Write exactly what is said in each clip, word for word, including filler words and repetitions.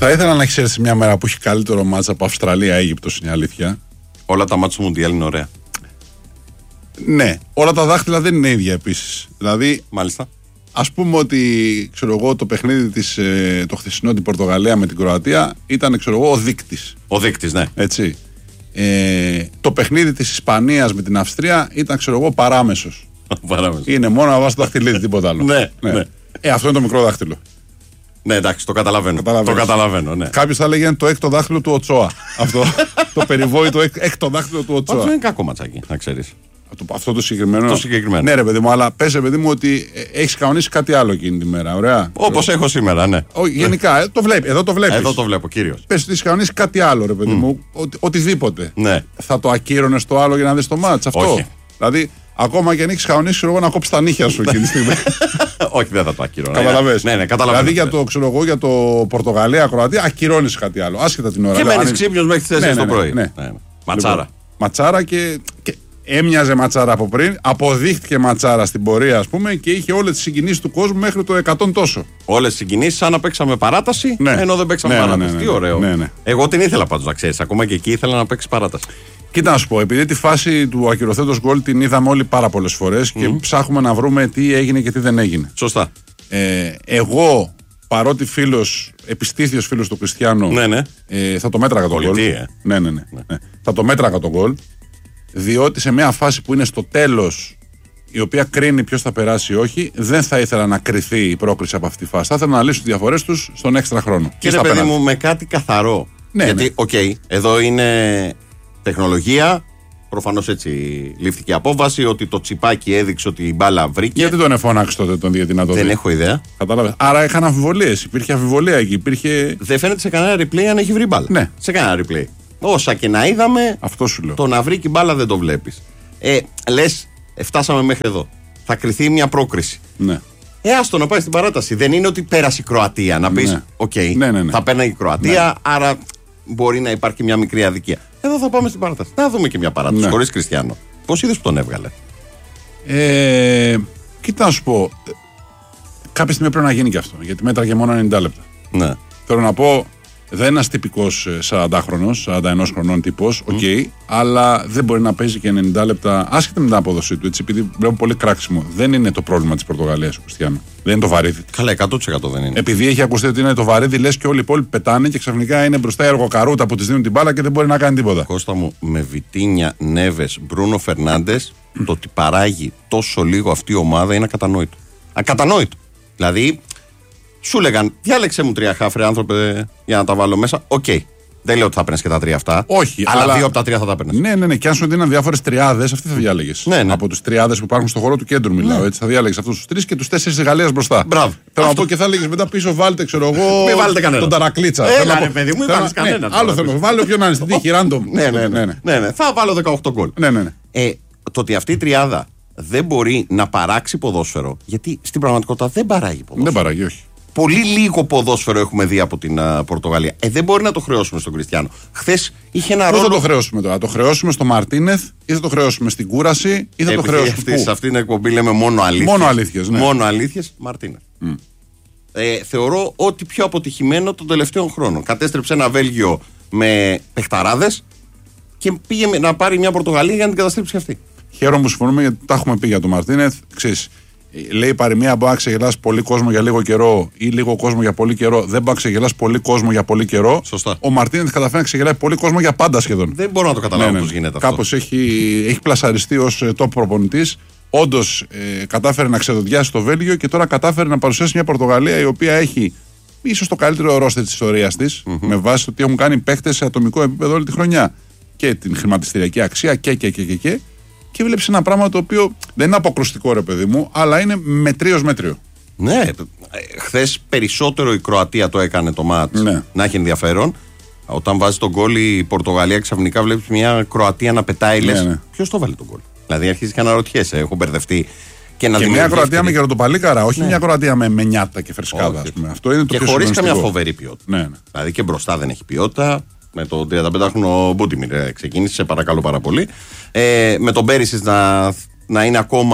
Θα ήθελα να ξέρεις μια μέρα που έχει καλύτερο μάτς από Αυστραλία-Αίγυπτος, είναι αλήθεια. Όλα τα μάτς του Μουντιάλ είναι ωραία. Ναι, όλα τα δάχτυλα δεν είναι ίδια επίσης. Δηλαδή, μάλιστα. Ας πούμε ότι ξέρω εγώ, το παιχνίδι της, ε, το χθεσινό την Πορτογαλία με την Κροατία ήταν ξέρω εγώ, ο δείκτης. Ο δείκτης, ναι. Έτσι. Ε, το παιχνίδι της Ισπανίας με την Αυστρία ήταν ξέρω εγώ παράμεσος. Παράμεσος. Είναι μόνο να βάζει το δαχτυλίδι, τίποτα άλλο. ναι, ναι. ναι. Ε, αυτό είναι το μικρό δάχτυλο. Ναι, εντάξει, το καταλαβαίνω. Το καταλαβαίνω, ναι. Κάποιος θα λέγει είναι το έκτο δάχτυλο του Οτσόα. Αυτό το περιβόητο έκτο δάχτυλο του Οτσόα. Αυτό είναι κακό ματσάκι, να ξέρεις. Αυτό το συγκεκριμένο. Το συγκεκριμένο. Ναι, ρε παιδί μου, αλλά πες, παιδί μου, ότι έχεις κανονίσει κάτι άλλο εκείνη τη μέρα. Ωραία. Όπως έχω σήμερα, ναι. Ο, γενικά, ε, το βλέπει, εδώ το βλέπεις. Εδώ το βλέπω, κύριος. Πες ότι έχεις κανονίσει κάτι άλλο, ρε παιδί mm. μου, οτι, οτιδήποτε. Ναι. Θα το ακύρωνες το άλλο για να δεις το μάτς, αυτό. Όχι. Δηλαδή, ακόμα και αν έχεις κανονίσει, εγώ να κόψεις τα νύχια σου εκείνη τη στιγμή. Όχι, δεν θα το ακύρωνε. Καταλαβαίνεις. Ναι, ναι, καταλαβαίνω. Δηλαδή, για το, ξέρω εγώ, για το Πορτογαλία-Κροατία, ακυρώνεις κάτι άλλο. Άσχετα την ώρα. Και μένεις ξύπνιος μέχρι τις τέσσερις το πρωί. Ματσάρα. Ματσάρα και. Έμοιαζε ματσάρα από πριν, αποδείχτηκε ματσάρα στην πορεία, ας πούμε, και είχε όλες τις συγκινήσεις του κόσμου μέχρι το εκατό τόσο. Όλες τις συγκινήσεις, σαν να παίξαμε παράταση, ναι. ενώ δεν παίξαμε ναι, παράταση. Ναι, ναι, ναι, Τι ωραίο. Ναι, ναι. Εγώ την ήθελα πάντως να ξέρεις. Ακόμα και εκεί ήθελα να παίξει παράταση. Κοίτα να σου πω, επειδή τη φάση του ακυρωθέντος γκολ την είδαμε όλοι πάρα πολλές φορές και mm. ψάχνουμε να βρούμε τι έγινε και τι δεν έγινε. Σωστά. Ε, εγώ, παρότι φίλος, επιστήθιος φίλος του Κριστιάνου, ναι, ναι. Ε, θα το μέτραγα τον γκολ. Ε. Ναι, ναι, ναι, ναι. Θα το μέτραγα τον γκολ. Διότι σε μια φάση που είναι στο τέλος, η οποία κρίνει ποιος θα περάσει ή όχι, δεν θα ήθελα να κριθεί η πρόκριση από αυτή τη φάση. Θα ήθελα να λύσουν τις διαφορές τους στον έξτρα χρόνο. Και ρε παιδί μου, με κάτι καθαρό. Ναι, γιατί, ναι. οκ, okay, εδώ είναι τεχνολογία. Προφανώς έτσι λήφθηκε απόβαση ότι το τσιπάκι έδειξε ότι η μπάλα βρήκε. Γιατί τον εφώναξε τότε τον διαιτητή να το δει? Δεν έχω ιδέα. Κατάλαβες. Άρα είχαν αμφιβολίες. Υπήρχε αμφιβολία εκεί. Υπήρχε... Δεν φαίνεται σε κανένα replay αν έχει βρει μπάλα. Ναι. Σε κανένα replay. Όσα και να είδαμε, αυτό σου λέω. Το να βρει και μπάλα δεν το βλέπεις. Ε, λες, φτάσαμε μέχρι εδώ. Θα κριθεί μια πρόκριση. Ναι. Ε, άστο να πάει στην παράταση. Δεν είναι ότι πέρασε η Κροατία. Να πεις, ναι. οκ, okay, ναι, ναι, ναι. θα παίρνει η Κροατία, ναι. άρα μπορεί να υπάρχει μια μικρή αδικία. Εδώ θα πάμε στην παράταση. Να δούμε και μια παράταση, ναι. χωρίς Κριστιάνο. Πώς είδες που τον έβγαλε? Ε, κοίτα να σου πω. Κάποια στιγμή πρέπει να γίνει και αυτό. Γιατί μέτραγε μόνο ενενήντα λεπτά. Ναι. Θέλω να πω. Δεν είναι ένας τυπικός σαραντάχρονος, σαράντα ένα χρονών τύπος, οκ, okay, mm. αλλά δεν μπορεί να παίζει και ενενήντα λεπτά, άσχετα με την απόδοσή του. Έτσι, επειδή βλέπω πολύ κράξιμο. Δεν είναι το πρόβλημα της Πορτογαλίας ο Κριστιάνο. Δεν είναι το βαρύδι. Καλά, εκατό τοις εκατό δεν είναι. Επειδή έχει ακουστεί ότι είναι το βαρύδι, λες και όλοι οι υπόλοιποι πετάνε και ξαφνικά είναι μπροστά η εργοκαρούτα που της δίνουν την μπάλα και δεν μπορεί να κάνει τίποτα. Κώστα μου, με Βιτίνια, Νέβες, Μπρούνο Φερνάντες, mm. το ότι παράγει τόσο λίγο αυτή η ομάδα είναι ακατανόητο. Ακατανόητο. Δηλαδή. Σου λέγαν, διάλεξε μου τρία χάφρε άνθρωπε για να τα βάλω μέσα. Οκ. Okay. Δεν λέω ότι θα παίρνει και τα τρία αυτά. Όχι. Αλλά, αλλά δύο από τα τρία θα τα παίρνει. Ναι, ναι, ναι. Και αν σου δίναν διάφορες τριάδες, αυτή θα διάλεγε. Ναι, ναι. Από τους τριάδες που υπάρχουν στον χώρο του κέντρου, μιλάω. Ναι. Έτσι, θα διάλεγε αυτούς τους τρεις και τους τέσσερις της Γαλλίας μπροστά. Μπράβο. Θέλω να πω και θα έλεγε μετά πίσω, βάλτε, ξέρω εγώ. Μην βάλετε κανένα. Τον Ταρακλίτσα. Έλα, ρε παιδί μου, μην βάλει κανένα. Άλλο θέλω. Βάλε όποιον να είναι στην τύχη, random. Ναι, ναι. Θα βάλω δεκαοκτώ γκολ. Ναι, ναι. Το ότι αυτή η τριάδα δεν μπορεί να παράξει ποδόσφαιρο, γιατί στην πραγματικότητα δεν παράγει ποδόσφαιρο. Δεν παράγει, όχι. Πολύ λίγο ποδόσφαιρο έχουμε δει από την uh, Πορτογαλία. Ε, δεν μπορεί να το χρεώσουμε στον Κριστιάνο. Χθες είχε ένα ρόλο. Πώς θα το χρεώσουμε τώρα? Το χρεώσουμε στο Μαρτίνεθ ή θα το χρεώσουμε στην κούραση ή θα ε, το χρεώσουμε. Αυτή, σε αυτήν την εκπομπή λέμε μόνο αλήθειες. Μόνο αλήθειες, ναι. Μόνο αλήθειες, Μαρτίνεθ. Mm. Ε, θεωρώ ότι πιο αποτυχημένο των τελευταίων χρόνων. Κατέστρεψε ένα Βέλγιο με παιχταράδες και πήγε να πάρει μια Πορτογαλία για να την καταστρέψει αυτή. Χαίρομαι που συμφωνούμε γιατί τα έχουμε πει για τον Μαρτίνεθ. Ξέρεις, λέει η παροιμία: μπορεί να ξεγελάς πολύ κόσμο για λίγο καιρό ή λίγο κόσμο για πολύ καιρό. Δεν μπορεί να ξεγελάς πολύ κόσμο για πολύ καιρό. Σωστά. Ο Μαρτίνεθ καταφέρει να ξεγελάει πολύ κόσμο για πάντα σχεδόν. Δεν μπορώ να το καταλάβω ναι, ναι, πώς γίνεται αυτό. Κάπως έχει, έχει πλασαριστεί ως top προπονητής. Όντως ε, κατάφερε να ξεδοντιάσει το Βέλγιο και τώρα κατάφερε να παρουσιάσει μια Πορτογαλία η οποία έχει ίσως το καλύτερο ρόστερ της ιστορίας της mm-hmm. με βάση το ότι έχουν κάνει παίχτες σε ατομικό επίπεδο όλη τη χρονιά. Και την χρηματιστηριακή αξία και και και και. και. Και βλέπει ένα πράγμα το οποίο δεν είναι αποκρουστικό, ρε παιδί μου, αλλά είναι μετρίως μέτριο. Ναι, χθες περισσότερο η Κροατία το έκανε το μάτς ναι. να έχει ενδιαφέρον. Όταν βάζει τον γκολ η Πορτογαλία, ξαφνικά βλέπεις μια Κροατία να πετάει, λες ναι, ναι. ποιος το βάλει τον γκολ. Δηλαδή αρχίζεις και αναρωτιέσαι, έχω μπερδευτεί. Και, να και μια Κροατία με γεροτοπαλίκαρα, όχι ναι. μια Κροατία με, με νιάτα και φρεσκάδα. Ας πούμε. Αυτό είναι το και χωρίς καμιά φοβερή ποιότητα. Ναι, ναι. Δηλαδή και μπροστά δεν έχει ποιότητα. Με το τριανταπεντάχρονο Μπούτιμιρ ξεκίνησε, σε παρακαλώ πάρα πολύ. Ε, με τον Πέρισις να, να είναι ακόμα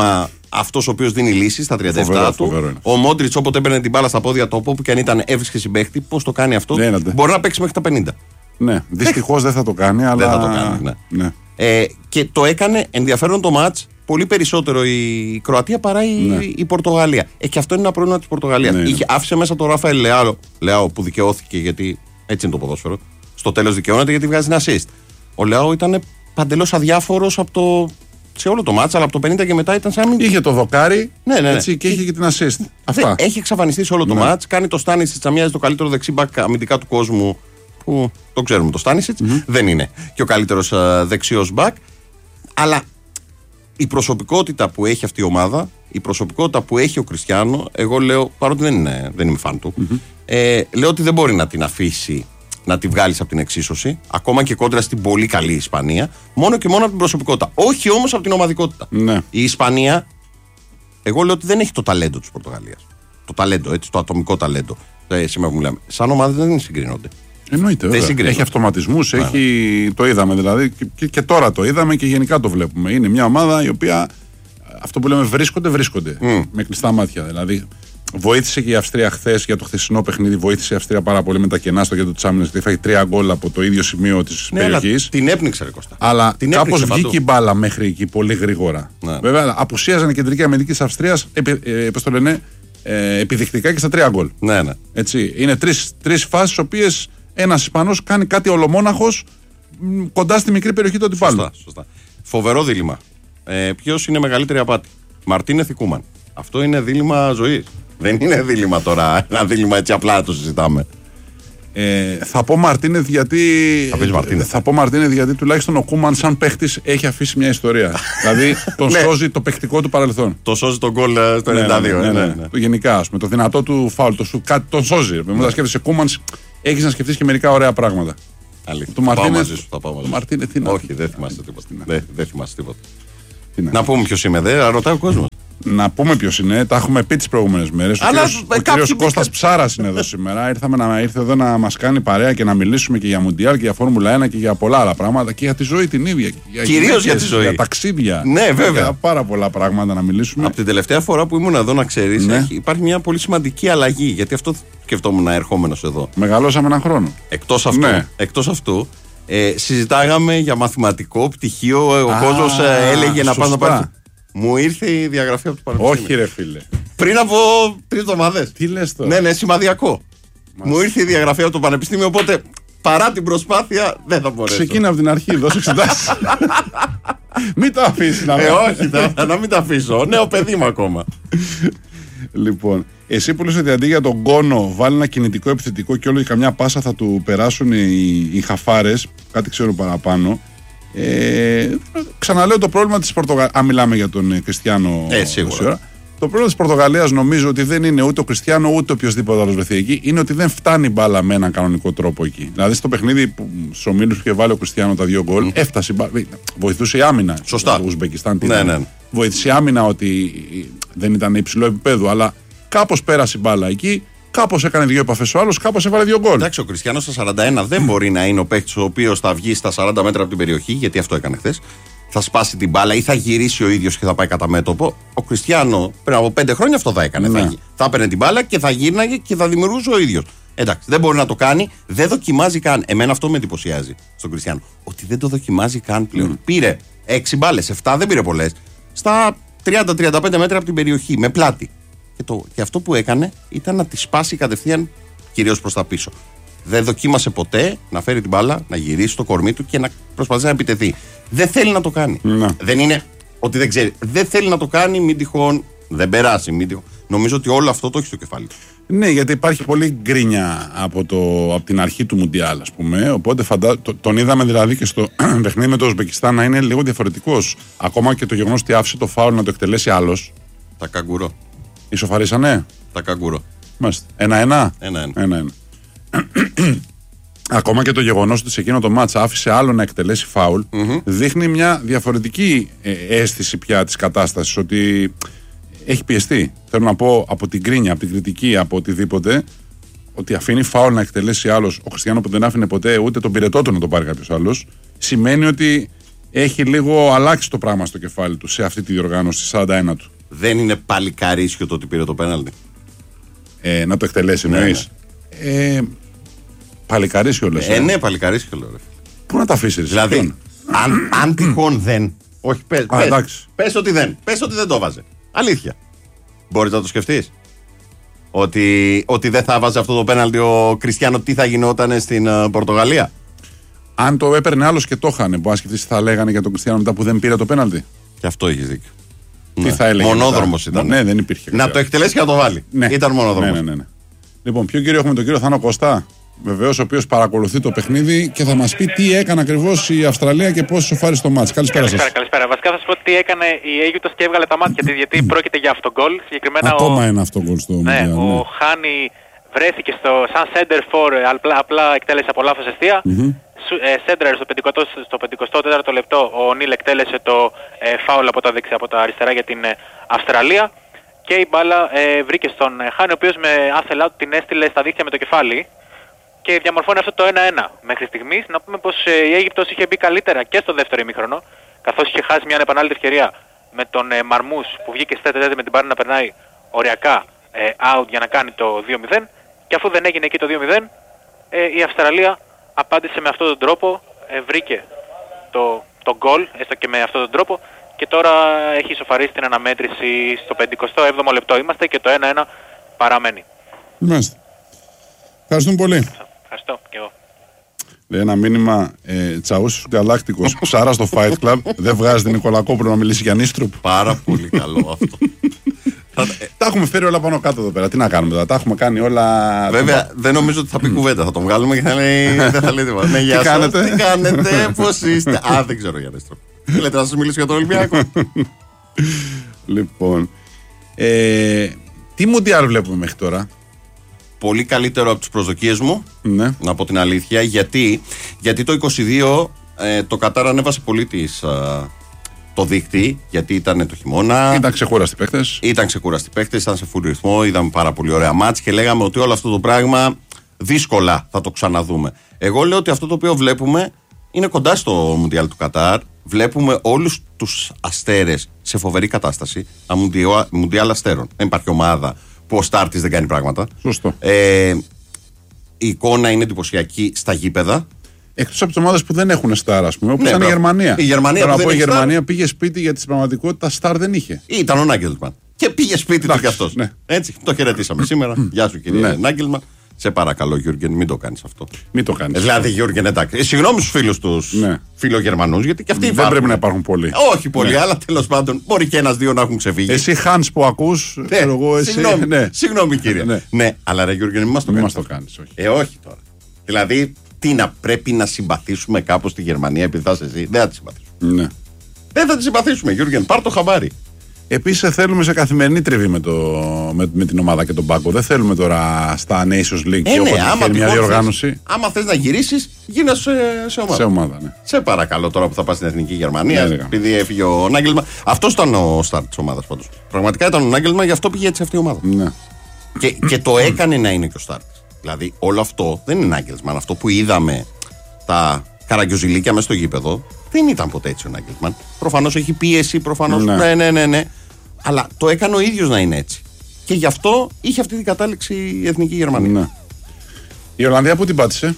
αυτός ο οποίος δίνει λύσεις στα τριάντα επτά φοβερό, του. φοβερό Ο Μόντριτς όποτε έπαιρνε την μπάλα στα πόδια του, όπου και αν ήταν, έβρισκε συμπαίχτη. Πώς το κάνει αυτό? Ναι, ναι. Μπορεί να παίξει μέχρι τα πενήντα. Ναι, δυστυχώς δεν θα το κάνει, αλλά. Δεν θα το κάνει, ναι. ναι. Ε, και το έκανε ενδιαφέρον το μάτς πολύ περισσότερο η Κροατία παρά η, ναι. η Πορτογαλία. Ε, και αυτό είναι ένα πρόβλημα της Πορτογαλίας. Ναι, ναι. Είχε, άφησε μέσα τον Ραφαέλ Λεάο, Λεάο που δικαιώθηκε, γιατί έτσι είναι το ποδόσφαιρο. Στο τέλος δικαιώνεται γιατί βγάζει ένα assist. Ο Λεάο ήταν παντελώς αδιάφορος από το, σε όλο το μάτς, αλλά από το πενήντα και μετά ήταν σαν. Είχε το δοκάρι ναι, ναι, ναι. Έτσι, και είχε και την assist. Αυτά. Έχει εξαφανιστεί σε όλο το ναι. μάτς. Κάνει το Στάνισιτς να μοιάζει το καλύτερο δεξιμπακ αμυντικά του κόσμου. Που το ξέρουμε το Στάνισιτς. Mm-hmm. Δεν είναι και ο καλύτερος uh, δεξιός μπακ. Αλλά η προσωπικότητα που έχει αυτή η ομάδα, η προσωπικότητα που έχει ο Κριστιάνο, εγώ λέω, παρότι δεν, είναι, δεν είμαι φαν του, mm-hmm. ε, λέω ότι δεν μπορεί να την αφήσει να τη βγάλει από την εξίσωση, ακόμα και κόντρα στην πολύ καλή Ισπανία, μόνο και μόνο από την προσωπικότητα. Όχι όμως από την ομαδικότητα. Ναι. Η Ισπανία, εγώ λέω ότι δεν έχει το ταλέντο της Πορτογαλίας. Το ταλέντο, έτσι, το ατομικό ταλέντο. Ε, σήμερα που μιλάμε. Σαν ομάδα δεν συγκρίνονται. Εννοείται, βέβαια. Έχει αυτοματισμούς, ναι. έχει... το είδαμε δηλαδή και, και, και τώρα το είδαμε και γενικά το βλέπουμε. Είναι μια ομάδα η οποία αυτό που λέμε βρίσκονται, βρίσκονται mm. με κλειστά μάτια. Δηλαδή βοήθησε και η Αυστρία χθες για το χθεσινό παιχνίδι. Βοήθησε η Αυστρία πάρα πολύ με τα κενά στο κέντρο της άμυνας. Γιατί έφαγε τρία γκολ από το ίδιο σημείο της ναι, περιοχής. Την έπνιξε, ρε Κώστα. Αλλά κάπως βγήκε παντού. η μπάλα μέχρι εκεί πολύ γρήγορα. Ναι. Βέβαια, απουσίαζαν η κεντρική αμυντική της Αυστρίας, επι, ε, πώς το λένε, ε, επιδεικτικά και στα τρία γκολ. Ναι, ναι. Έτσι. Είναι τρεις, τρεις φάσεις, οποίες ένας Ισπανός κάνει κάτι ολομόναχος κοντά στη μικρή περιοχή του αντιπάλου. Σωστά, σωστά. Φοβερό δίλημμα. Ε, ποιος είναι μεγαλύτερη απάτη? Μαρτίνεθ ή Κούμαν? Αυτό είναι δίλημμα ζωής. Δεν είναι δίλημμα τώρα. Ένα δίλημμα έτσι απλά το συζητάμε. Ε, θα πω Μαρτίνεθ γιατί. Θα πεις Μαρτίνεθ. Θα πω Μαρτίνεθ γιατί τουλάχιστον ο Κούμαν, σαν παίχτης, έχει αφήσει μια ιστορία. Δηλαδή τον σώζει το παιχτικό του παρελθόν. Το σώζει τον γκολ στο ενενήντα δύο. Ναι, ναι, ναι, ναι, ναι. Το γενικά, ας πούμε, το δυνατό του φάουλ, το σου, κάτι τον σώζει. Με όταν σκέφτεσαι Κούμαν, έχει να σκεφτεί και μερικά ωραία πράγματα. Αλήθεια. Του Μαρτίνεθ. Όχι, δεν θυμάσαι τίποτα. Δεν θυμάσαι τίποτα. Να πούμε ποιος είμαι, δεν ρωτάει ο κόσμος. Να πούμε ποιος είναι, τα έχουμε πει τις προηγούμενες μέρες. Ο κύριος, ο κύριος Κώστας Ψάρας είναι εδώ σήμερα. Ήρθαμε να, ήρθε εδώ να μας κάνει παρέα και να μιλήσουμε και για Μουντιάλ και για Φόρμουλα ένα και για πολλά άλλα πράγματα και για τη ζωή την ίδια. Κυρίως για τη ζωή. Για ταξίδια. Ναι, βέβαια. Για πάρα πολλά πράγματα να μιλήσουμε. Από την τελευταία φορά που ήμουν εδώ, να ξέρεις, ναι. έχει, υπάρχει μια πολύ σημαντική αλλαγή. Γιατί αυτό σκεφτόμουν ερχόμενος εδώ. Μεγαλώσαμε έναν χρόνο. Εκτός αυτού. Ναι. Εκτός αυτού ε, συζητάγαμε για μαθηματικό πτυχίο. Ο κόσμος ε, έλεγε να πας να πάρει. Μου ήρθε η διαγραφή από το Πανεπιστήμιο. Όχι, ρε φίλε. Πριν από τρεις εβδομάδες. Τι λες τώρα? Ναι, ναι, σημαδιακό. Μας... Μου ήρθε η διαγραφή από το Πανεπιστήμιο, οπότε παρά την προσπάθεια δεν θα μπορέσω. Ξεκίνα από την αρχή, δώσε εξετάσεις. Μην το αφήσεις να μην. Ε, όχι, θα, να μην το αφήσω. Νέο παιδί μου ακόμα. Λοιπόν, εσύ που λες ότι αντί για τον Κόνο βάλει ένα κινητικό επιθετικό και όλο και καμιά πάσα θα του περάσουν οι, οι χαφάρες, κάτι ξέρω παραπάνω. Ε, ξαναλέω το πρόβλημα της Πορτογαλίας. Αν μιλάμε για τον ε, Κριστιάνο, ε, σίγουρα. Το πρόβλημα της Πορτογαλίας νομίζω ότι δεν είναι ούτε ο Κριστιάνο ούτε οποιοδήποτε άλλος βρεθεί εκεί. Είναι ότι δεν φτάνει μπάλα με έναν κανονικό τρόπο εκεί. Δηλαδή στο παιχνίδι που στους ομίλους που είχε βάλει ο Κριστιάνο τα δύο γκολ, mm. έφτασε μπάλα. Βοηθούσε η άμυνα. Σωστά. Το Ουσμπεκιστάν. Ναι, ναι. Βοήθησε η άμυνα ότι δεν ήταν υψηλό επίπεδο, αλλά κάπως πέρασε η μπάλα εκεί. Κάπως έκανε δύο επαφές ο άλλος, κάπως έβαλε δύο γκολ. Εντάξει, ο Κριστιάνος στα σαράντα ένα δεν μπορεί να είναι ο παίκτης ο οποίος θα βγει στα σαράντα μέτρα από την περιοχή, γιατί αυτό έκανε χθες. Θα σπάσει την μπάλα ή θα γυρίσει ο ίδιος και θα πάει κατά μέτωπο. Ο Κριστιάνο πριν από πέντε χρόνια αυτό θα έκανε. Ναι. Θα, θα έπαιρνε την μπάλα και θα γύρναγε και θα δημιουργούσε ο ίδιος. Εντάξει, δεν μπορεί να το κάνει, δεν δοκιμάζει καν. Εμένα αυτό με εντυπωσιάζει στον Κριστιάνο. Ότι δεν το δοκιμάζει καν πλέον. Mm. Πήρε έξι μπάλες, επτά δεν πήρε πολλές. Στα τριάντα με τριάντα πέντε μέτρα από την περιοχή, με πλάτη. Και, το, και αυτό που έκανε ήταν να τη σπάσει κατευθείαν κυρίως προς τα πίσω. Δεν δοκίμασε ποτέ να φέρει την μπάλα, να γυρίσει το κορμί του και να προσπαθήσει να επιτεθεί. Δεν θέλει να το κάνει. Να. Δεν είναι ότι δεν ξέρει. Δεν θέλει να το κάνει, μην τυχόν δεν περάσει. Μην τυχόν. Νομίζω ότι όλο αυτό το έχει στο κεφάλι του. Ναι, γιατί υπάρχει πολύ γκρίνια από, το, από την αρχή του Μουντιάλ, ας πούμε. Οπότε φαντα... το, τον είδαμε δηλαδή και στο παιχνίδι με το Ουσμπεκιστάν να είναι λίγο διαφορετικός. Ακόμα και το γεγονός ότι άφησε το φάουλ να το εκτελέσει άλλος. Τα καγκουρό. Ισοφαρίσανε. Τα καγκουρό. Μάλιστα. Ένα-ένα. Ένα-ένα. Ένα-ένα. Ακόμα και το γεγονός ότι σε εκείνο το μάτσα άφησε άλλο να εκτελέσει φάουλ, mm-hmm. δείχνει μια διαφορετική ε, αίσθηση πια της κατάστασης, ότι έχει πιεστεί. Θέλω να πω από την κρίνια, από την κριτική, από οτιδήποτε, ότι αφήνει φάουλ να εκτελέσει άλλος. Ο Κριστιάνο που δεν άφηνε ποτέ ούτε τον πυρετό του να τον πάρει κάποιος άλλος, σημαίνει ότι έχει λίγο αλλάξει το πράγμα στο κεφάλι του σε αυτή τη διοργάνωση, σαράντα ένα του. δεν είναι παλικαρίσιο το ότι πήρε το πέναλτι. Ε, να το εκτελέσει, εννοείς. Ναι, ναι. ε, παλικαρίσιο λες. Ε, ε, ναι, παλικαρίσιο λέω. Ρε. Πού να τα αφήσεις. Δηλαδή, αν, αν τυχόν δεν. Όχι, πες, Α, πες, πες ότι δεν. Πες ότι δεν το βάζε. Αλήθεια. Μπορείς να το σκεφτείς. Ότι, ότι δεν θα βάζε αυτό το πέναλτι ο Κριστιάνο, τι θα γινόταν στην uh, Πορτογαλία. Αν το έπαιρνε άλλος και το είχαν, μπορεί να σκεφτείς τι θα λέγανε για τον Κριστιάνο μετά που δεν πήρε το πέναλτι. Και αυτό έχεις δίκιο. Τι ναι. θα έλεγε. Μονόδρομος ήταν. Ναι, δεν υπήρχε. Να το εκτελέσει και να το βάλει. Ναι. Ήταν μονόδρομος. Ναι, ναι, ναι, ναι. Λοιπόν, ποιο κύριο έχουμε, τον κύριο Θάνο Κωστά. Βεβαίως, ο οποίος παρακολουθεί το παιχνίδι και θα μας πει τι έκανε ακριβώς η Αυστραλία και πώς σοφάρισε το μάτς. Καλησπέρα σας. Καλησπέρα, καλησπέρα. Βασικά θα σας πω τι έκανε η Αίγυπτος και έβγαλε τα μάτια της, γιατί πρόκειται για αυτογκολ. Συγκεκριμένα Ακόμα ο... ένα αυτογκολ στο ναι, Μουντιάλ. ο Χάνι βρέθηκε στο σαν center for, απλά, απλά εκτέλεσε από λάθος εστία. Mm-hmm. Σέντραρ στο πενηκοστό τέταρτο λεπτό ο Νίλ εκτέλεσε το ε, φάουλ από τα, δεξιά, από τα αριστερά για την ε, Αυστραλία και η μπάλα ε, βρήκε στον ε, Χάνι, ο οποίος με άθελά του την έστειλε στα δίχτυα με το κεφάλι και διαμορφώνει αυτό το ένα ένα μέχρι στιγμής. Να πούμε πως ε, η Αίγυπτος είχε μπει καλύτερα και στο δεύτερο ημίχρονο, καθώς είχε χάσει μια επανάληπτη ευκαιρία με τον ε, Μαρμούς που βγήκε στη τέταρτη με την μπάλα να περνάει οριακά ε, out για να κάνει το δύο μηδέν, και αφού δεν έγινε εκεί το δύο μηδέν, ε, η Αυστραλία απάντησε με αυτόν τον τρόπο, ε, βρήκε το, το goal, έστω και με αυτόν τον τρόπο, και τώρα έχει ισοφαρίσει την αναμέτρηση στο πενηκοστό έβδομο λεπτό είμαστε και το ένα ένα παραμένει. Μάλιστα. Ευχαριστούμε πολύ. Ευχαριστώ και εγώ. Λέει ένα μήνυμα, ε, Τσαούσης Γκαλάκτικος, ψάρα στο Fight Club, δεν βγάζει την Νικολακόπουλο να μιλήσει για Νίστρουπ. Πάρα πολύ καλό αυτό. Τα έχουμε φέρει όλα πάνω κάτω εδώ πέρα. Τι να κάνουμε τώρα, τα έχουμε κάνει όλα. Βέβαια, δεν νομίζω ότι θα πει κουβέντα. Θα τον βγάλουμε και θα λέει, δεν θα λέει τίποτα. Ναι, γεια σας, τι κάνετε, πώς είστε. Α, δεν ξέρω για Νίστρουπ. Θέλετε να σας μιλήσω για τον Ολυμπιακό. Λοιπόν, ε, τι Μουντιάλ βλέπουμε μέχρι τώρα? Πολύ καλύτερο από τις προσδοκίες μου, ναι. Να πω την αλήθεια. Γιατί, γιατί το είκοσι δύο ε, το Κατάρ ανέβασε πολύ της, α, το δίκτυ, γιατί ήταν το χειμώνα. Ήταν ξεκούραστοι παίκτες. Ήταν ξεκούραστοι παίκτες, ήταν σε full ρυθμό, είδαμε πάρα πολύ ωραία μάτς και λέγαμε ότι όλο αυτό το πράγμα δύσκολα θα το ξαναδούμε. Εγώ λέω ότι αυτό το οποίο βλέπουμε είναι κοντά στο Μουντιάλ του Κατάρ. Βλέπουμε όλους τους αστέρες σε φοβερή κατάσταση. Μουντιάλ αστέρων. Δεν υπάρχει ομάδα που ο Στάρτης δεν κάνει πράγματα. Σωστό. Ε, η εικόνα είναι εντυπωσιακή στα γήπεδα. Εκτός από τις ομάδες που δεν έχουν στάρ, ας πούμε, όπως Ναι, ήταν η μπράβο. Γερμανία. Η Γερμανία Τώρα που να δεν πω, η έχει Γερμανία στάρ. πήγε σπίτι γιατί στην πραγματικότητα στάρ δεν είχε. Ήταν ο Νάγκελσμαν. Και πήγε σπίτι του κι αυτός. Ναι. Έτσι, το χαιρετήσαμε σήμερα. Γεια σου κύριε Ναι. Νάγκελσμαν. Σε παρακαλώ, Γιούργεν, μην το κάνεις αυτό. Μην το κάνεις. Ε, δηλαδή, Γιούργεν, εντάξει. Ε, συγγνώμη στους φίλους τους Ναι. φιλογερμανούς, γιατί και αυτοί Δεν υπάρχουν. πρέπει να υπάρχουν πολλοί. Όχι πολλοί, Ναι. αλλά τέλος πάντων μπορεί και ένας-δύο να έχουν ξεφύγει. Εσύ, Χάνς, που ακούς, Ναι, ξέρω εγώ, εσύ. συγγνώμη, Ναι. συγγνώμη κύριε. Ναι. Ναι, αλλά ρε Γιούργεν, μην μας το Μην κάνεις. μας το κάνεις, όχι. Ε, όχι τώρα. Δηλαδή, τι να πρέπει να συμπαθήσουμε κάπως τη Γερμανία επειδή θα είσαι εσύ. Δεν θα τη συμπαθήσουμε. Ναι. Δεν θα τη συμπαθήσουμε, Γιούργεν, πάρ' το χαμπάρι. Επίσης θέλουμε σε καθημερινή τριβή με, το, με, με την ομάδα και τον πάγκο. Δεν θέλουμε τώρα στα Nations League Ε, και ναι, όποτε άμα τυχαίνει μια τυχόν διοργάνωση. θες- άμα θες να γυρίσεις, γίνα σε, σε ομάδα. Σε ομάδα, ναι. Σε παρακαλώ τώρα που θα πας στην Εθνική Γερμανία, Ναι, ναι. επειδή έφυγε ο Νάγκελμαν. Αυτός ήταν ο στάρ της ομάδας πάντως. Πραγματικά ήταν ο Νάγκελμαν, γι' αυτό πήγε έτσι αυτή η ομάδα. ναι. Και, και το έκανε να είναι και ο στάρ της. Δηλαδή, όλο αυτό δεν είναι Νάγκελμαν. Αυτό που είδαμε τα καραγκιοζηλίκια μέσα στο γήπεδο, δεν ήταν ποτέ έτσι ο Νάγκελμαν. Προφανώς έχει πίεση, προφανώς. Ναι. Ναι, ναι, ναι, ναι. Αλλά το έκανε ο ίδιος να είναι έτσι. Και γι' αυτό είχε αυτή την κατάληξη η Εθνική Γερμανία. Ναι. Η Ολλανδία που την πάτησε,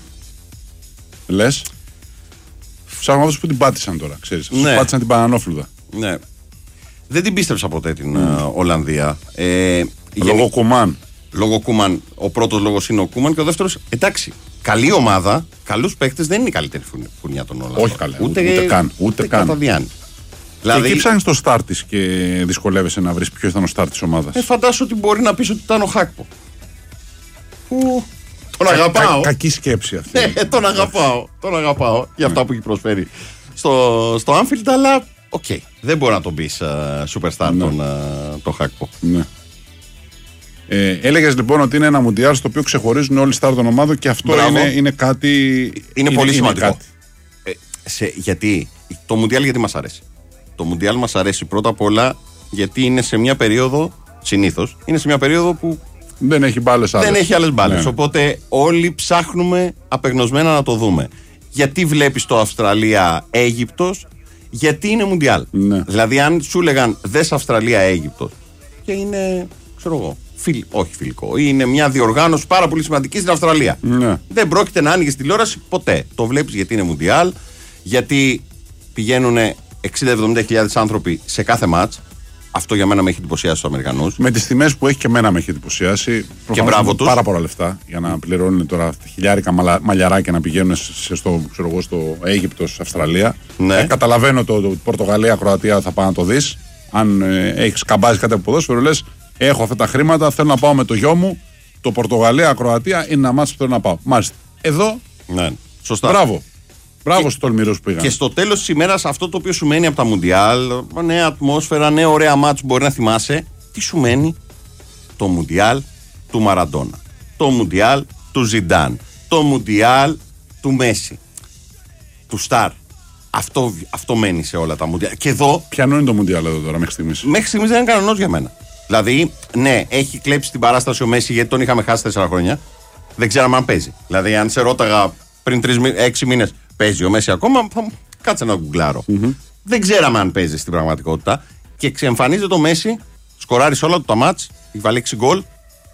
λες. Ψάχνω αυτούς που την πάτησαν τώρα, ξέρεις. Αυτούς Ναι. που πάτησαν την Πανανόφλουδα. Ναι. Δεν την πίστεψα ποτέ την uh, Ολλανδία. Ε, Λόγω γενι- Κουμάν. λόγω Κούμαν. Ο πρώτος λόγος είναι ο Κούμαν και ο δεύτερος. Εντάξει. Καλή ομάδα, καλούς παίκτες δεν είναι η καλύτερη φουν- φουνιά των Ολλανδών. Όχι καλά, ούτε- ούτε καν, ούτε καν. κατά διάνοια. Δηλαδή... Και εκεί ψάχνεις το στάρ της και δυσκολεύεσαι να βρεις ποιος ήταν ο στάρ της ομάδας. Ε, φαντάσου ότι μπορεί να πεις ότι ήταν ο Χάκπο. Που τον Κα- αγαπάω. κα- κακή σκέψη αυτή. Ε, τον αγαπάω. Τον αγαπάω για αυτά που έχει προσφέρει στο, στο Anfield, αλλά οκ. Δεν μπορεί να τον πεις uh, superstar τον, uh, τον Χάκπο. Ναι. Ε, έλεγες λοιπόν ότι είναι ένα μουντιάλ στο οποίο ξεχωρίζουν όλοι οι στάρ των ομάδων και αυτό Μπράβο. είναι, είναι κάτι. Είναι, πολύ σημαντικό. κάτι. Ε, σε, γιατί το Μουντιάλ γιατί μας αρέσει. Το Μουντιάλ μας αρέσει πρώτα απ' όλα γιατί είναι σε μια περίοδο, συνήθως, είναι σε μια περίοδο που Δεν έχει μπάλες άλλες. δεν έχει άλλες μπάλες. Ναι. Οπότε όλοι ψάχνουμε απεγνωσμένα να το δούμε. Γιατί βλέπεις το Αυστραλία-Αίγυπτος, γιατί είναι Μουντιάλ. Ναι. Δηλαδή, αν σου λέγαν δες Αυστραλία-Αίγυπτος και είναι, ξέρω εγώ, φιλ, όχι φιλικό. Είναι μια διοργάνωση πάρα πολύ σημαντική στην Αυστραλία. Ναι. Δεν πρόκειται να άνοιγε τηλεόραση ποτέ. Το βλέπεις γιατί είναι Μουντιάλ, γιατί πηγαίνουν εξήντα με εβδομήντα χιλιάδες άνθρωποι σε κάθε μάτς. Αυτό για μένα με έχει εντυπωσιάσει στους Αμερικανούς. Με τις τιμές που έχει και εμένα με έχει εντυπωσιάσει. Και μπράβο τους. Πάρα πολλά λεφτά για να πληρώνουν τώρα χιλιάρικα μαλλιαράκια να πηγαίνουν σε, στο, ξέρω εγώ, στο Αίγυπτο, στην Αυστραλία. Ναι. Ε, καταλαβαίνω το, το Πορτογαλία, Κροατία θα πάει να το δεις. Αν ε, έχεις καμπάζει κάτι από ποδόσφαιρο, λες έχω αυτά τα χρήματα, θέλω να πάω με το γιο μου. Το Πορτογαλία, Κροατία είναι ένα μάτς που θέλω να πάω. Μάλιστα. Εδώ. Ναι. Σωστά. Μπράβο. Μπράβο στους τολμηρούς που πήγαν. Και στο τέλος της ημέρας, αυτό το οποίο σου μένει από τα Μουντιάλ, νέα ατμόσφαιρα, νέα ωραία μάτς που μπορεί να θυμάσαι, τι σου μένει? Το Μουντιάλ του Μαραντόνα. Το Μουντιάλ του Ζιντάν. Το Μουντιάλ του Μέση. Του Σταρ. Αυτό, αυτό μένει σε όλα τα Μουντιάλ. Και εδώ. Ποιανό είναι το Μουντιάλ εδώ τώρα μέχρι στιγμής? Μέχρι στιγμής δεν είναι κανονός για μένα. Δηλαδή, ναι, έχει κλέψει την παράσταση ο Μέση γιατί τον είχαμε χάσει τέσσερα χρόνια. Δεν ξέραμε αν παίζει. Δηλαδή, αν σε ρώταγα πριν έξι μήνες. Παίζει ο Μέση ακόμα, θα μου κάτσε να γκουγκλάρω. Mm-hmm. Δεν ξέραμε αν παίζει στην πραγματικότητα. Και ξεμφανίζεται το Μέση, σκοράρει σε όλα του τα μάτς, έχει βάλει έξι γκολ.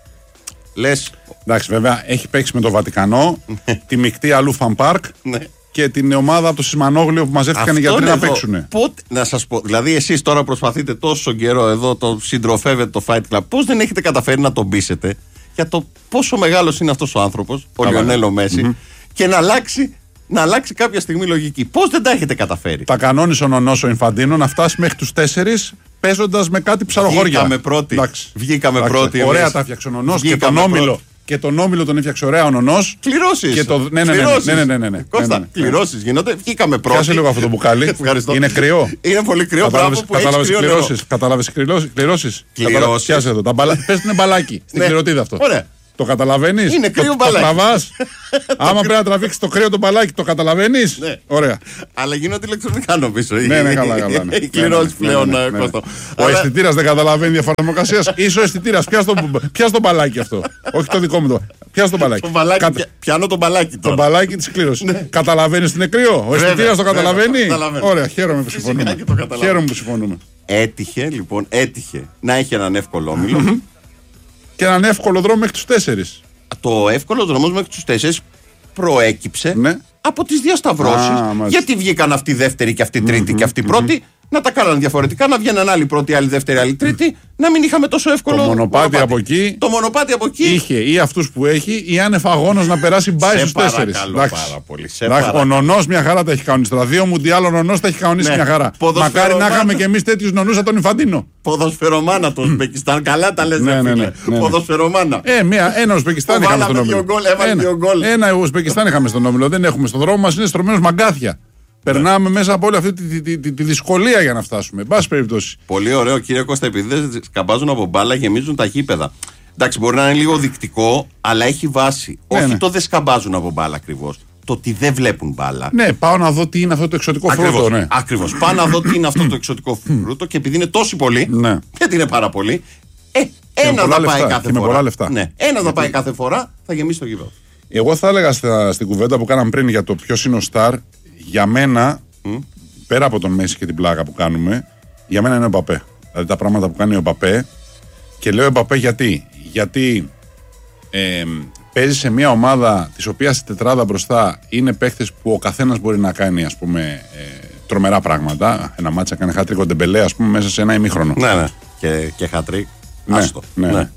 Λες. Εντάξει, βέβαια έχει παίξει με το Βατικανό, τη μεικτή αλλού Φαν Πάρκ και την ομάδα από το Σιμανόγλιο που μαζεύτηκαν οι γιατροί να παίξουν. Πότε, να σας πω, δηλαδή εσείς τώρα προσπαθείτε τόσο καιρό εδώ, το συντροφεύετε το Fight Club, πώς δεν έχετε καταφέρει να τον πείσετε για το πόσο μεγάλος είναι αυτός ο άνθρωπος, ο Λιονέλο Μέση, mm-hmm. και να αλλάξει. Να αλλάξει κάποια στιγμή λογική. Πώς δεν τα έχετε καταφέρει? Τα κανόνισε ο Νονός ο Ινφαντίνο να φτάσει μέχρι τους τέσσερις παίζοντας με κάτι ψαροχώρια. Βγήκαμε πρώτοι. Εντάξει. Βγήκαμε Εντάξει. πρώτοι. Ωραία εμείς. Τα έφτιαξε ο Νονός και τον Όμιλο. Και τον Όμιλο τον έφτιαξε ωραία ο Νονός. Κληρώσεις. Και το... ναι, ναι, ναι, ναι, ναι, ναι, ναι, ναι. Κώστα, ναι, ναι. κληρώσεις γίνονται. Βγήκαμε πρώτοι. Πιάσε λίγο αυτό το μπουκάλι. Ευχαριστώ. Είναι κρυό. Είναι πολύ κρυό. Κατάλαβες κληρώσεις. Κατάλαβες κληρώσεις. Πιάσε εδώ. Πες την μπαλάκι. Στην κληροτίδα αυτό. Ωραία. Το καταλαβαίνεις? Είναι κρύο το, μπαλάκι. Το τραβάς. Άμα πρέπει να τραβήξεις το κρύο το μπαλάκι, το καταλαβαίνεις? Ναι. Ωραία. Αλλά γίνονται ηλεκτρονικά νομίζω. Ναι, ναι, καλά, καλά. Ναι. Οι κληρώσεις πλέον, Κώστα. Ο αισθητήρας δεν καταλαβαίνει διαφορά θερμοκρασίας. Είσαι ο αισθητήρας. Πιάσ' το μπαλάκι αυτό. Όχι το δικό μου το. Πιάσ' το μπαλάκι. Πιάνω το μπαλάκι τώρα. Το μπαλάκι της κλήρωσης. Καταλαβαίνεις ότι είναι κρύο? Ο αισθητήρας το καταλαβαίνει? Ωραία, χαίρομαι που συμφωνούμε. Χαίρομαι που συμφωνούμε. Έτυχε, λοιπόν, έτυχε να έχει έναν εύκολο όμιλο. Και έναν εύκολο δρόμο μέχρι τους τέσσερις. Το εύκολο δρόμος μέχρι τους τέσσερις προέκυψε ναι. από τις διασταυρώσεις. Γιατί βγήκαν αυτή η δεύτερη και αυτή η τρίτη mm-hmm, και αυτή η πρώτη, mm-hmm. να τα κάνανε διαφορετικά, να βγαίνουν άλλη πρώτη, άλλη δεύτερη, άλλη τρίτη, να μην είχαμε τόσο εύκολο. Το μονοπάτι, μονοπάτι. Από εκεί. Το μονοπάτι από εκεί. Είχε ή αυτούς που έχει ή άνευ αγώνος να περάσει μπάι στους τέσσερις. Πάρα πολύ. Ο Νονός μια χαρά τα έχει κανονίσει. Τώρα δύο Μουντιάλ ο Νονός τα έχει κανονίσει ναι. μια χαρά. Μακάρι να είχαμε κι εμείς τέτοιους Νονούς από τον Ινφαντίνο. Ποδοσφαιρομάνα το Ουσμπεκιστάν. Καλά τα λες, ναι, ναι, ναι, ναι. Ποδοσφαιρομάνα. Ε, μία, ένα Ουσμπεκιστάν είχαμε στον όμιλο. Ένα, ένα Ουσμπεκιστάν είχαμε στον όμιλο. Δεν έχουμε. Στον δρόμο μας είναι στρωμένος μαγκάθια. Περνάμε μέσα από όλη αυτή τη, τη, τη, τη, τη δυσκολία για να φτάσουμε. Εν πάση περιπτώσει. Πολύ ωραίο, κύριε Κώστα, επειδή δεν σκαμπάζουν από μπάλα, γεμίζουν τα γήπεδα. Εντάξει, μπορεί να είναι λίγο δεικτικό, αλλά έχει βάση. Ναι, όχι ναι. το δεν σκαμπάζουν από μπάλα ακριβώς. Το ότι δεν βλέπουν μπάλα. Ναι, πάω να δω τι είναι αυτό το εξωτικό ακριβώς, φρούτο. Ναι. Ακριβώς. Πάω να δω τι είναι αυτό το εξωτικό φρούτο και επειδή είναι τόσοι πολλοί, ναι. γιατί είναι πάρα πολλοί, ε, ένα να πάει κάθε φορά. Πολλά λεφτά. Ναι, ένα να πάει κάθε φορά θα γεμίσει το γήπεδο. Εγώ θα έλεγα στα, στην κουβέντα που κάναμε πριν για το ποιο είναι ο Σταρ, για μένα, mm. πέρα από τον Μέση και την πλάκα που κάνουμε, για μένα είναι ο Μπαπέ. Δηλαδή τα πράγματα που κάνει ο Μπαπέ. Και λέω Μπαπέ γιατί. Γιατί ε, παίζει σε μια ομάδα της οποίας η τετράδα μπροστά είναι παίχτες που ο καθένας μπορεί να κάνει, ας πούμε, ε, τρομερά πράγματα. Ένα μάτσα κάνει χατρίκο Ντεμπελέ, ας πούμε, μέσα σε ένα ημίχρονο. Ναι, ναι. Και, και χατρίκ. Ναι, άστο. Ναι. ναι.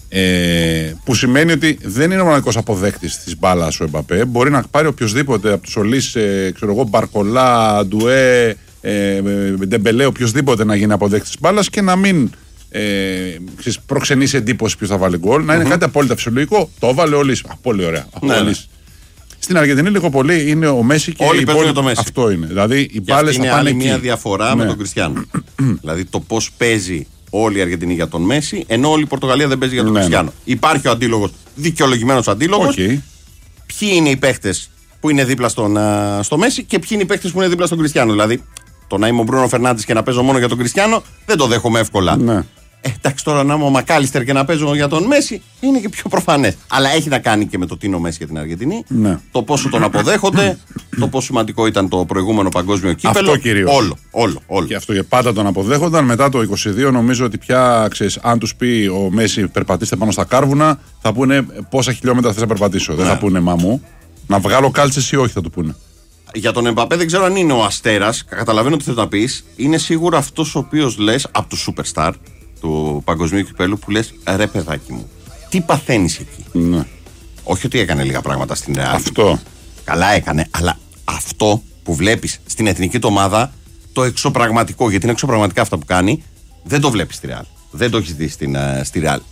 Ε, που σημαίνει ότι δεν είναι ο μοναδικός αποδέκτης της μπάλας ο Εμπαπέ. Μπορεί να πάρει οποιοδήποτε από τους Ολείς, ε, ξέρω εγώ, Μπαρκολά, Ντουέ, ε, Ντεμπελέ, οποιοδήποτε να γίνει αποδέκτης της μπάλας και να μην ε, ξέρεις, προξενήσει εντύπωση ποιος θα βάλει γκολ. Να είναι mm-hmm. κάτι απόλυτα φυσιολογικό. Το έβαλε ο Ολείς. Πολύ ωραία. Ναι, ναι. Στην Αργεντινή λίγο πολύ είναι ο Μέση και όλοι οι παίζουν το Μέση. Αυτό είναι. Δηλαδή οι μπάλες θα είναι πάνε άλλη εκεί. Μια διαφορά ναι. με τον Κριστιάνο. Δηλαδή το πώς παίζει όλη η Αργεντινή για τον Μέση, ενώ όλη η Πορτογαλία δεν παίζει για τον ναι, Κριστιάνο. Ναι. Υπάρχει ο αντίλογος, δικαιολογημένος αντίλογος. Okay. Ποιοι είναι οι παίχτες που είναι δίπλα στον, uh, στο Μέση και ποιοι είναι οι παίχτες που είναι δίπλα στον Κριστιάνο. Δηλαδή, το να είμαι ο Μπρούνο Φερνάντες και να παίζω μόνο για τον Κριστιάνο δεν το δέχομαι εύκολα. Ναι. Ε, εντάξει, τώρα να είμαι ο Μακάλιστερ και να παίζω για τον Μέση είναι και πιο προφανές. Αλλά έχει να κάνει και με το τι είναι ο Μέση για την Αργεντινή. Ναι. Το πόσο τον αποδέχονται, το πόσο σημαντικό ήταν το προηγούμενο παγκόσμιο κύπελλο. Αυτό κυρίως. Όλο, όλο, όλο. Και αυτό και πάντα τον αποδέχονταν. Μετά το είκοσι δύο νομίζω ότι πια ξέρεις, αν τους πει ο Μέση περπατήστε πάνω στα κάρβουνα, θα πούνε πόσα χιλιόμετρα θες να περπατήσω. Ναι. Δεν θα πούνε μαμού. Να βγάλω κάλτσες ή όχι θα του πούνε. Για τον Εμπαπέ δεν ξέρω αν είναι ο αστέρας. Καταλαβαίνω τι θες να πεις. Είναι σίγουρα αυτός ο οποίος λες από του superstar του παγκοσμίου κυπέλου που λες ρε παιδάκι μου, τι παθαίνεις εκεί. Ναι. Όχι ότι έκανε λίγα πράγματα στην Real. Αυτό. Καλά έκανε, αλλά αυτό που βλέπεις στην εθνική του ομάδα, το εξωπραγματικό, γιατί είναι εξωπραγματικά αυτά που κάνει, δεν το βλέπεις στη Real. Δεν το έχεις δει στην, uh, στη Real.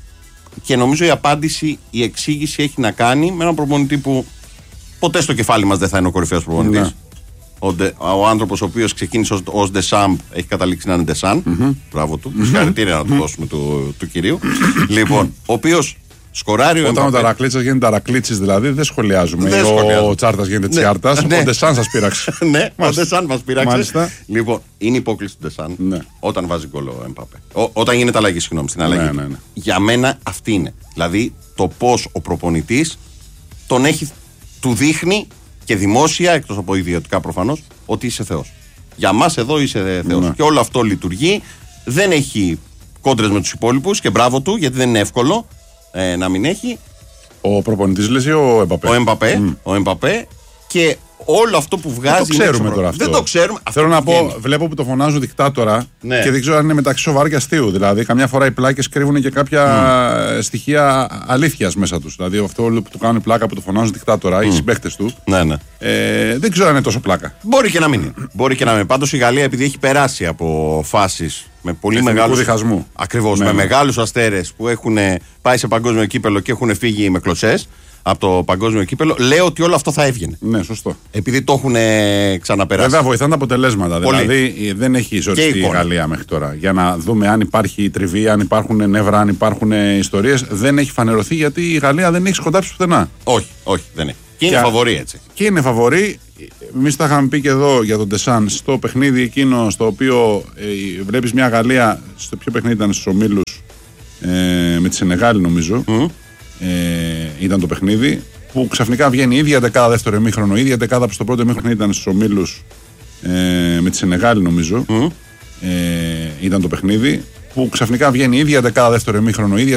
Και νομίζω η απάντηση, η εξήγηση έχει να κάνει με έναν προπονητή που ποτέ στο κεφάλι μας δεν θα είναι ο κορυφαίος προπονητής. Ναι. Ο, Ντε, ο άνθρωπος ο οποίος ξεκίνησε ως, ως Ντεσάμπ έχει καταλήξει να είναι Ντεσάν. Mm-hmm. Μπράβο του. Συγχαρητήρια να του δώσουμε του, του κυρίου. Λοιπόν, ο οποίος σκοράρει. Όταν ο Ταρακλίτσας γίνεται Ταρακλίτσης, δηλαδή δεν σχολιάζουμε. Δεν ο Τσάρτας γίνεται Τσιάρτας. Ναι. Ο Ντεσάν σας πείραξε. Ναι, ο Ντεσάν μας πείραξε. Μάλιστα. Λοιπόν, είναι η υπόκληση του Ντεσάν ναι. όταν βάζει γκολ ο Εμπαπέ. Όταν γίνεται αλλαγή, συγγνώμη, στην αλλαγή. Ναι, ναι, ναι. Για μένα αυτή είναι. Δηλαδή το πώς ο προπονητής τον έχει, του δείχνει και δημόσια, εκτός από ιδιωτικά προφανώς, ότι είσαι Θεός. Για μας εδώ είσαι Θεός. Ναι. Και όλο αυτό λειτουργεί. Δεν έχει κόντρες με τους υπόλοιπους και μπράβο του, γιατί δεν είναι εύκολο ε, να μην έχει. Ο προπονητής λες ή ο Εμπαπέ. Ο Εμπαπέ, mm. ο Εμπαπέ και όλο αυτό που βγάζει. Δεν το ξέρουμε τώρα αυτό. Δεν το ξέρουμε. Θέλω να πω, βγαίνει. Βλέπω που το φωνάζουν δικτάτορα ναι. και δεν ξέρω αν είναι μεταξύ σοβαρού και αστείου. Δηλαδή, καμιά φορά οι πλάκες κρύβουν και κάποια mm. στοιχεία αλήθειας μέσα τους. Δηλαδή, αυτό που του κάνουν πλάκα που το φωνάζουν δικτάτορα, mm. οι συμπαίκτες του. Ναι, ναι. Ε, δεν ξέρω αν είναι τόσο πλάκα. Μπορεί και να μην είναι. Μπορεί και να μην είναι. Πάντως η Γαλλία, επειδή έχει περάσει από φάσεις με πολύ μεγάλους διχασμού. Ακριβώς. Ναι, με ναι. μεγάλους αστέρες που έχουν πάει σε παγκόσμιο κύπελλο και έχουν φύγει με κλωτσές από το παγκόσμιο κύπελλο, λέω ότι όλο αυτό θα έβγαινε. Ναι, σωστό. Επειδή το έχουν ξαναπεράσει. Βέβαια, βοηθάνε τα αποτελέσματα. Πολύ. Δηλαδή, δεν έχει ζοριστεί η Γαλλία μέχρι τώρα. Για να δούμε αν υπάρχει τριβή, αν υπάρχουν νεύρα, αν υπάρχουν ιστορίες. Δεν έχει φανερωθεί γιατί η Γαλλία δεν έχει σκοντάψει πουθενά. Όχι, όχι, δεν έχει. Και είναι φαβορί έτσι. Και είναι φαβορί. Εμείς τα είχαμε πει και εδώ για τον Ντεσάν στο παιχνίδι εκείνο στο οποίο ε, βλέπεις μια Γαλλία. Στο ποιο παιχνίδι ήταν στους ομίλους ε, με τη Σενεγάλη, νομίζω. Mm. Ε, ήταν το παιχνίδι που ξαφνικά βγαίνει η ίδια δεκάδα δεύτερο ημίχρονο, η ίδια δεκάδα που στο πρώτο ημίχρονο ήταν στους ομίλους ε, με τη Σενεγάλη, νομίζω. Mm. Ε, ήταν το παιχνίδι που ξαφνικά βγαίνει η ίδια δεκάδα δεύτερο ημίχρονο, η ίδια